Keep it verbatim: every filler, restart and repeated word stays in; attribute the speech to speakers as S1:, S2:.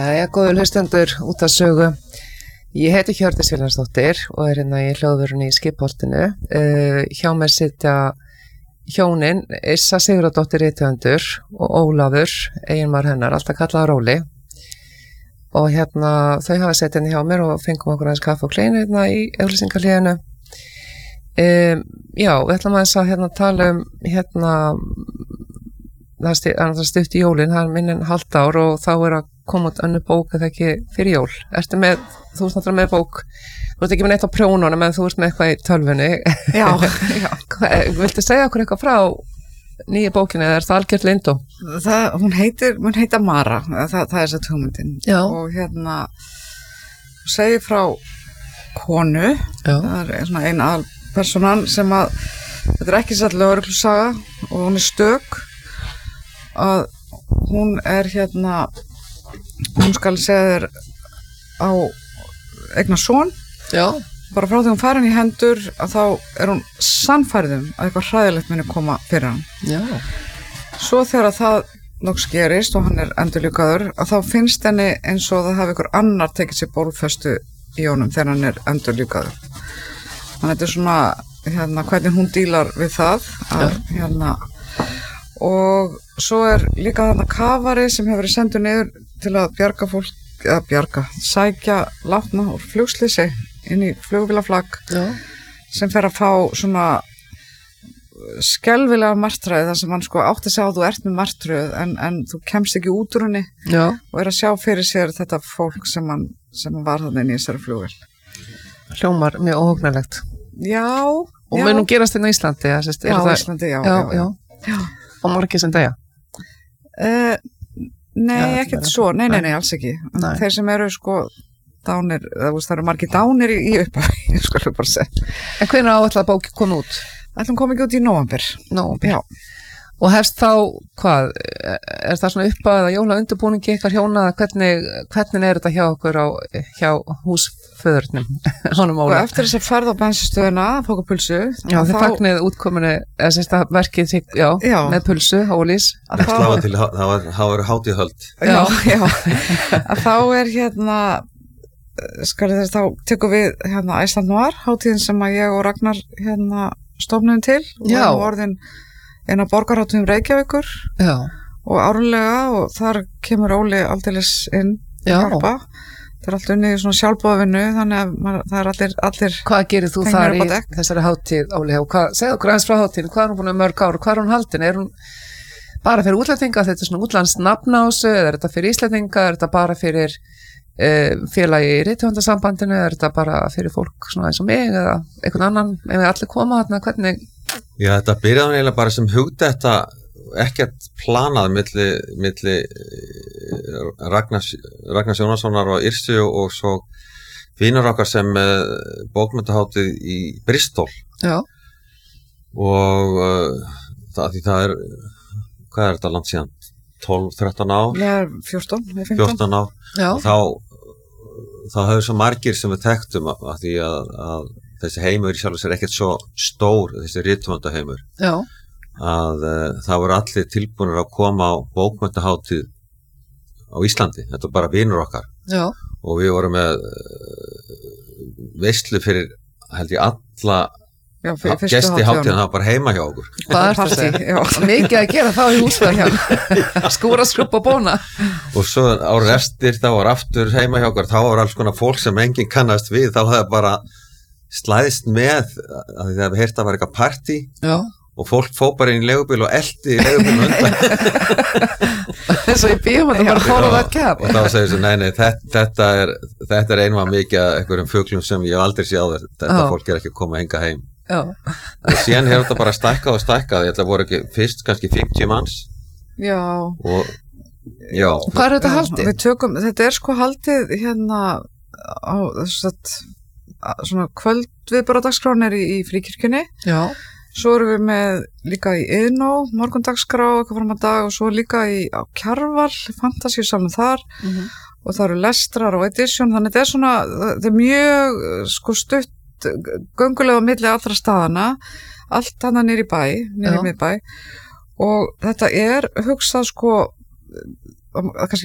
S1: Jæja, góður hlustendur út af sögu. Ég heiti Hjördís Vilhjálmsdóttir og er hérna í hljóðvörunni í Skipholtinu. Uh, hjá mér sitja hjónin Issa Sigurðardóttir rithöfundur og Ólafur, eiginmaður hennar, alltaf kallaður Óli. Og hérna, þau hafa sett hérna hjá mér og fengum okkur aðeins kaffi og kleinu hérna í auglýsingarliðinu. Um, já, við ætlum aðeins að hérna tala um hérna, það er stutt í jólin, það er minnin halvt ár og þá er að koma út önnur bók eða ekki fyrir jól. Ertu með, þú ert náttúrulega með bók, þú ert ekki með neitt á prjónunum en þú ert með eitthvað í tölvunni.
S2: Já, já.
S1: Viltu segja okkur eitthvað frá nýju bókinni eða er það algjört leyndó?
S2: Það, hún heitir, hún heitir Mara, það, það er þess að hugmyndin.
S1: Já.
S2: Og hérna, segir frá konu,
S1: Já.
S2: það er svona ein aðalpersonan sem að, þetta er ekki satt lögreglusaga og hún er stök, að hún er hérna, hún skal segja þér á eigna son,
S1: Já.
S2: bara frá því hún farin í hendur að þá er hún sannfærðum að eitthvað hræðilegt muni koma fyrir hann.
S1: Já.
S2: Svo þegar það loks gerist og hann er endurlíkaður að þá finnst henni eins og það hafi ykkur annar tekið sér bólfestu í honum þegar hann er endurlíkaður. Þannig að þetta er svona hérna, hvernig hún dílar við það að, hérna, og svo er líka þarna kafari sem hefur verið sendur niður til að bjarga fólk, eða bjarga, sækja látna úr flugslýsi inn í flugvélaflak sem fer að fá svona skelfilega martröð þar sem hann sko átti að segja að þú ert með martröð en, en þú kemst ekki út úr henni
S1: Já.
S2: Og er að sjá fyrir sér þetta fólk sem hann, sem hann var þarna inn í þessari flugvél.
S1: Hljómar mjög óhugnarlegt.
S2: Já.
S1: Og
S2: já.
S1: mun hún gerast inn á Íslandi? Já, sérst,
S2: já,
S1: það...
S2: Íslandi, já.
S1: Já,
S2: já,
S1: já.
S2: já.
S1: Og margir sem deyja?
S2: Uh, nei,
S1: Já,
S2: ekkert svo, nei, nei, nei, alls ekki.
S1: Nei.
S2: Þeir sem eru sko dánir, það, það eru margir dánir í, í upphafi, ég skulle bara segja.
S1: En hvenær á ætla að bókin koma út?
S2: Ætlum kom ekki út í nóvember.
S1: Nóvember.
S2: Já.
S1: Og hefst þá, hvað, er það svona upp að jóla undirbúningi ykkar hjóna, hvernig, hvernig er þetta hjá okkur á, hjá húsföðurnum, honum
S2: Og
S1: Óla?
S2: eftir þess að ferð á bensinstöðuna, fóka pulsu.
S1: Já, þið þá... fagnið útkominu, eða sérst að verkið, já,
S2: já,
S1: með pulsu, Ólís.
S3: Þá til, þá er hátíðhöld.
S2: Já, já, að þá er hérna, skal þess, þá tekum við hérna Æsland Noir, hátíðin sem að ég og Ragnar hérna stofnum til. Og
S1: Já.
S2: orðin eina borgarhátíðum Reykjavíkur
S1: Já.
S2: og árlega og þar kemur Óli aldeilis inn að hjálpa. Það er alltaf unnið í svona sjálfboðavinnu þannig að maður, það er allir, allir
S1: Hvað gerir þú
S2: fengnir
S1: þar í
S2: upp á dekk.
S1: þessari hátíð, Óli? Og hvað, segðu okkur aðeins frá hátíðin, hvað er hún búin að mörg ár og hvað er hún haldin? Er hún bara fyrir útlendinga, þetta er svona útlands nafnásu, eða er þetta fyrir Íslendinga, er þetta bara fyrir uh, félagi í rithöfundasambandinu, er þetta bara fyrir fólk svona eins og mig eða einhvern annan, ef við allir koma þarna, hvernig?
S3: Já, þetta byrjaði eiginlega bara sem hugdetta, ekkert planað milli, milli Ragnars, Ragnars Jónassonar og Yrsu og svo vinur okkar sem bókmenntahátíð í Bristol.
S1: Já.
S3: Og uh, það, því það er, hvað er þetta langt síðan? tólf, þrettán ár?
S2: Já, fjórtán, fimmtán.
S3: fjórtán ár.
S1: Já.
S3: Og þá, þá hefur svo margir sem við þekktum að, að því að, að þessi heimur í sjálf sér ekkert svo stór, þessi rithöfundaheimur.
S1: Já.
S3: Að uh, það voru allir tilbúinir að koma á bókmenntahátíð á Íslandi. Þetta var bara vinur okkar.
S1: Já.
S3: Og við vorum með uh, veislu fyrir, held ég, alla
S2: Já, fyr,
S3: gesti hátíðan, það var bara heima hjá okkur.
S1: Hvað er þetta? Mikið að gera þá í húsfæð hjá. Skúra, skrubba og bóna.
S3: Og svo árið eftir, þá var aftur heima hjá okkur, þá var alls konar fólk sem enginn kannast við, þá hefði bara slæðist með, að því að við heyrta að var eitthvað partí. Já. Og fólk fóð bara inn í leigubíl og eldi í leigubíl undan.
S1: Þess að ég býðum að það bara fór á það kæp.
S3: Og þá segir þessu, nei, nei, þetta, þetta er, þetta er einvað mikið af einhverjum fuglum sem ég hef aldrei séð á þér. Þetta
S1: Já.
S3: Fólk er ekki að koma hinga heim.
S1: Já.
S3: Og síðan hefur þetta bara stækkað og stækkað. Þetta voru ekki fyrst kannski fimmtíu manns.
S2: Já.
S3: Og, já.
S1: Hvað er þetta haldið?
S2: Við tökum, þetta er sko haldið hérna á þess að svona kvöldviðburðardagskránir í, í Fríkirkjunni.
S1: Já.
S2: Svo erum við með líka í Iðnó, morgundagskrá, eitthvað fram að dag og svo líka í á Kjarval, fantasíusalnum þar
S1: Mm-hmm.
S2: og það eru lestrar og edition, þannig þetta er svona, þetta er mjög sko stutt göngulega á milli allra staðana, allt hana niður í bæ, niður í miðbæ og þetta er hugsað sko, kannski